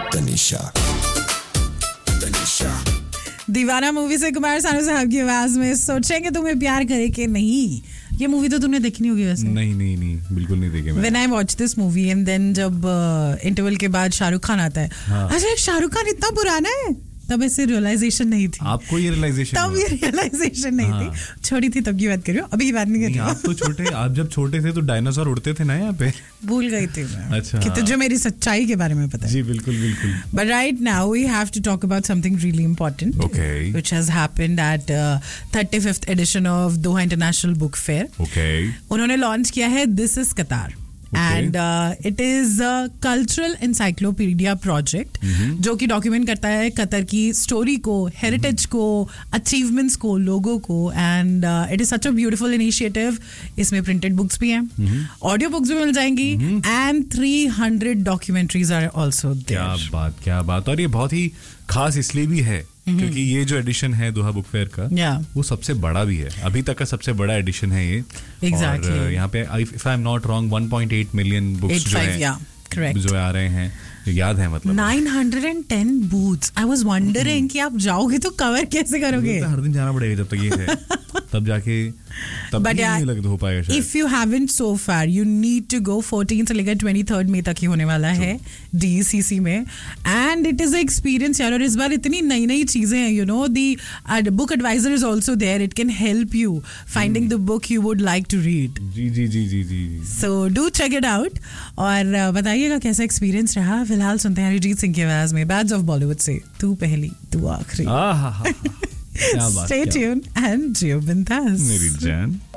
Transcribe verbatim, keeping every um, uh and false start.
तनिषा तनिषा दीवाना मूवी से कुमार सानू साहब की आवाज में सोचेंगे तुम्हें प्यार करे कि नहीं. ये मूवी तो तुमने देखी नहीं होगी वैसे. नहीं नहीं नहीं बिल्कुल नहीं देखी मैंने. When I watched this movie and then जब इंटरवल uh, के बाद शाहरुख खान आता है, हाँ. अच्छा शाहरुख खान इतना पुराना है. तब ऐसे रियलाइजेशन नहीं थी. आपको ये रियलाइजेशन तब ये रियलाइजेशन नहीं हाँ. थी. छोटी थी तब की बात करियो, अभी की बात नहीं कर रही. आप तो छोटे, आप जब छोटे थे तो डायनासोर उड़ते थे ना यहाँ पे. भूल गई थी मैं. अच्छा. कि तुझे मेरी सच्चाई के बारे में पता है. जी बिल्कुल बिल्कुल. But right now we have to talk about something really important. Okay. Which has happened at uh, thirty-fifth edition of Doha International Book Fair. Okay. उन्होंने लॉन्च किया है This is Qatar. Okay. And uh, it is a cultural encyclopedia project Mm-hmm. जो कि document करता है Qatar की story को, heritage को, अचीवमेंट्स को, लोगों को. And it is such a beautiful initiative. इसमें प्रिंटेड बुक्स भी हैं, ऑडियो बुक्स भी मिल जाएंगी, and three hundred documentaries are also क्या देयर. बात क्या बात. और ये बहुत ही खास इसलिए भी है क्योंकि ये जो एडिशन है दोहा बुक फेयर का, Yeah. वो सबसे बड़ा भी है. अभी तक का सबसे बड़ा एडिशन है ये. Exactly. और यहाँ पे if I am not wrong one point eight million books जो eighty-five, है yeah, correct. जो आ रहे हैं, याद है मतलब. nine hundred ten booths. I was wondering कि आप जाओगे तो कवर कैसे करोगे. तो हर दिन जाना पड़ेगा जब तक ये है. तब जाके तब But भी yeah, नहीं लगता हो पाएगा शायद. If you haven't so far, you need to go. fourteen से लेकर twenty-third मई तक ही होने वाला है D E C C में. And it is an experience यार. और इस बार इतनी नई नई चीजें हैं. You know, the uh, book advisor is also there. It can help you finding the book you would like to read. Ji ji ji ji ji. So do check it out. और uh, बताइएगा कैसा experience रहा. फिलहाल सुनते हैं अरिजीत सिंह की आवाज में Bads of Bollywood से तू पहली तू आखिरी. आहा, क्या बात. Stay tuned and जियो बिंदास. मेरी जान.